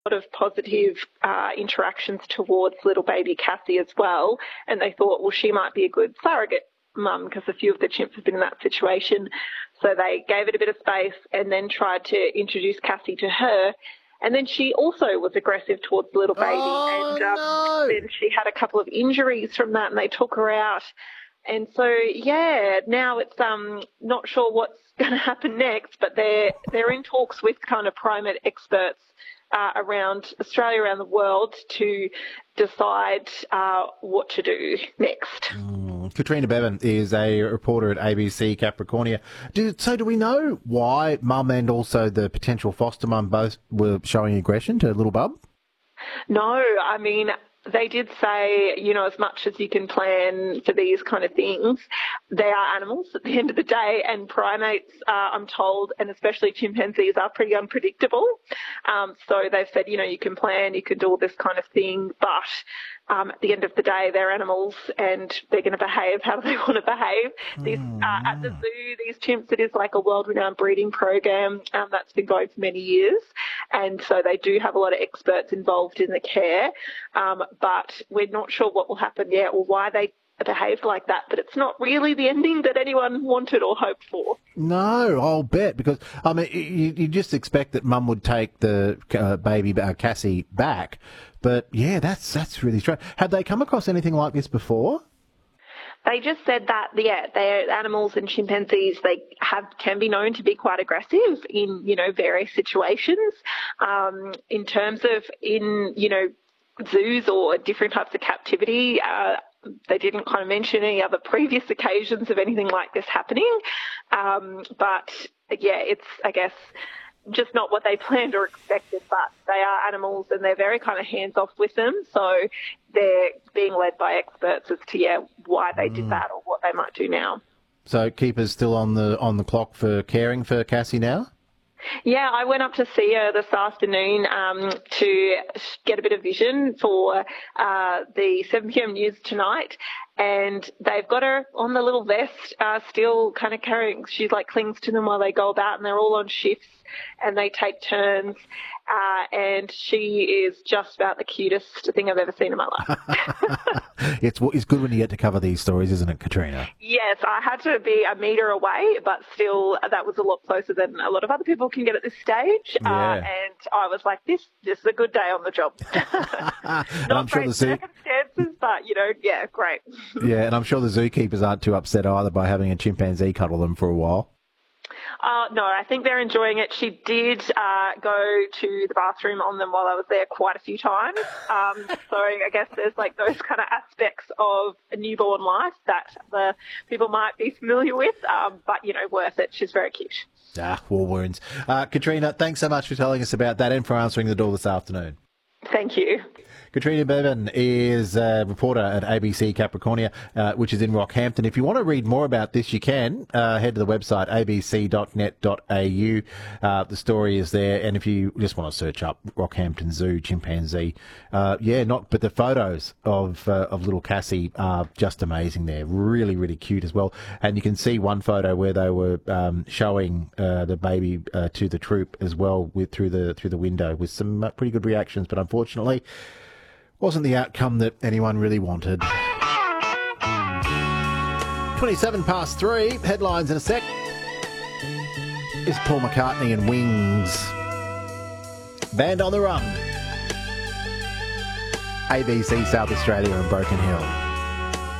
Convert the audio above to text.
lot of positive interactions towards little baby Cassie as well, and they thought, well, she might be a good surrogate mum because a few of the chimps have been in that situation. So they gave it a bit of space and then tried to introduce Cassie to her. And then she also was aggressive towards the little baby. Oh, no. Then she had a couple of injuries from that and they took her out. And so, yeah, now it's not sure what's going to happen next, but they're in talks with kind of primate experts around Australia, around the world, to decide what to do next. Katrina Bevan is a reporter at ABC Capricornia. Do we know why mum and also the potential foster mum both were showing aggression to little bub? No, I mean, they did say, as much as you can plan for these kind of things, they are animals at the end of the day, and primates, I'm told, and especially chimpanzees, are pretty unpredictable. So they've said, you can plan, you can do all this kind of thing, but at the end of the day, they're animals and they're going to behave how they want to behave. At the zoo, these chimps, it is like a world-renowned breeding program that's been going for many years. And so they do have a lot of experts involved in the care. But we're not sure what will happen yet or why they behaved like that. But it's not really the ending that anyone wanted or hoped for. No, I'll bet, because, I mean, you just expect that mum would take the baby Cassie back. But, yeah, that's really strange. Had they come across anything like this before? They just said that, they're animals, and chimpanzees, they can be known to be quite aggressive in, various situations. In terms of zoos or different types of captivity, they didn't kind of mention any other previous occasions of anything like this happening. But, yeah, it's, I guess, just not what they planned or expected, but they are animals and they're very kind of hands-off with them. So they're being led by experts as to, why they did that or what they might do now. So keepers still on the clock for caring for Cassie now? Yeah, I went up to see her this afternoon to get a bit of vision for the 7 p.m. news tonight, and they've got her on the little vest, still kind of carrying. She clings to them while they go about, and they're all on shifts, and they take turns. And she is just about the cutest thing I've ever seen in my life. It's good when you get to cover these stories, isn't it, Katrina? Yes, I had to be a metre away, but still that was a lot closer than a lot of other people can get at this stage. Yeah. And I was like, this is a good day on the job. And I'm sure the circumstances, but, yeah, great. Yeah, and I'm sure the zookeepers aren't too upset either by having a chimpanzee cuddle them for a while. No, I think they're enjoying it. She did go to the bathroom on them while I was there quite a few times. So I guess there's those kind of aspects of a newborn life that the people might be familiar with, but, worth it. She's very cute. War wounds. Katrina, thanks so much for telling us about that and for answering the door this afternoon. Thank you. Katrina Bevan is a reporter at ABC Capricornia, which is in Rockhampton. If you want to read more about this, you can head to the website abc.net.au. The story is there, and if you just want to search up Rockhampton Zoo chimpanzee, but the photos of little Cassie are just amazing. They're really, really cute as well, and you can see one photo where they were showing the baby to the troop as well through the window with some pretty good reactions, but unfortunately wasn't the outcome that anyone really wanted. 3:27. Headlines in a sec. Is Paul McCartney and Wings. Band on the Run. ABC South Australia and Broken Hill.